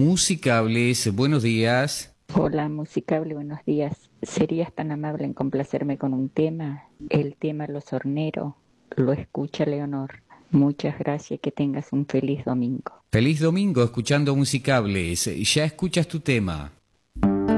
Musicables. Buenos días. Hola, Musicable, buenos días. ¿Serías tan amable en complacerme con un tema? El tema Los Horneros. Lo escucha Leonor. Muchas gracias y que tengas un feliz domingo. Feliz domingo escuchando Musicables. Ya escuchas tu tema.